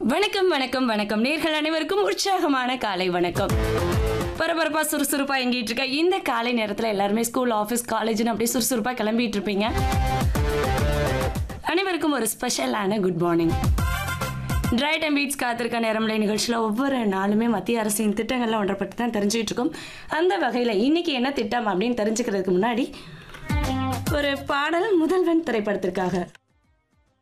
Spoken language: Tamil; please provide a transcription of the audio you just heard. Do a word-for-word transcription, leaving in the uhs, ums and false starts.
வணக்கம் வணக்கம் வணக்கம் நேர்கள் அனைவருக்கும் உற்சாகமான காலை வணக்கம். பரபரப்பா சுறுசுறுப்பா எங்கிட்டு இருக்க இந்த காலை நேரத்துல எல்லாருமே ஸ்கூல் ஆஃபீஸ் காலேஜ்னு அப்படியே சுறுசுறுப்பா கிளம்பிட்டு இருப்பீங்க. அனைவருக்கும் ஒரு ஸ்பெஷலான good morning. Try time beats காத்திருக்க நேரம்ல நிகழ்ச்சியில் ஒவ்வொரு நாளுமே மத்திய அரசின் திட்டங்கள்லாம் ஒன்றை பற்றி தான் தெரிஞ்சுக்கிட்டு இருக்கோம். அந்த வகையில் இன்னைக்கு என்ன திட்டம் அப்படின்னு தெரிஞ்சுக்கிறதுக்கு முன்னாடி ஒரு பாடல் முதல்வன் திரைப்படத்திற்காக.